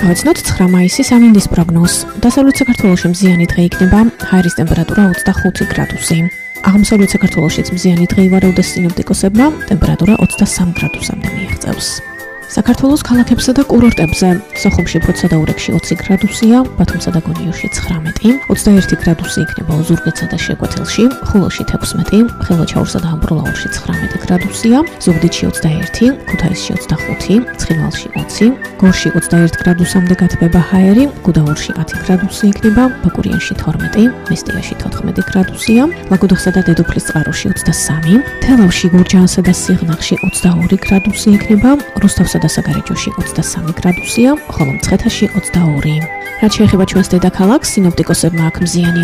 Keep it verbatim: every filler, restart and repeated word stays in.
გავაცნოთ ცხრა მაისის ამინდის პროგნოზს. დასავლეთ საქართველოში მზიანი დღე იქნება, ჰაერის ტემპერატურა ოცდახუთი გრადუსი. აღმოსავლეთ საქართველოშიც მზიანი დღე ივარაუდეს სინოპტიკოსებმა, ტემპერატურა ოცდასამ გრადუსამდე მიაღწევს. საქართველოს ქალაქებსა და კურორტებზე სოხუმში, ფოთსადაურებში ოცი გრადუსია, ბათუმსა და გონიოში ცხრამეტი, ოცდაერთი გრადუსი იქნება ოზურგეთსა და შეკვეთილში, ხულოში თექვსმეტი, ხილვაჩაურსა და ამბროლაურში ცხრამეტი გრადუსია, ზუგდიდში ოცდაერთი, ქუთაისში ოცდახუთი, ცხინვალში ოცი, გორში ოცდაერთი გრადუსამდე გათბება ჰაერი, გუდაურში ათი გრადუსი იქნება, ბაკურიანში თორმეტი, მესტიაში თოთხმეტი გრადუსია, ლაგოდეხსა და დედოფლისწყაროში ოცდასამი, თელავში, გურჯაანსა და სიღნაღში ოცდაორი გრადუსი იქნება, რუსთავსა და საგარეჯოში ოცდასამი გრადუსია, ხოლო მცხეთაში ოცდაორი. რაც შეეხება ჩვენს დედაქალაქს, სინოპტიკოსებმა აქ მზიანი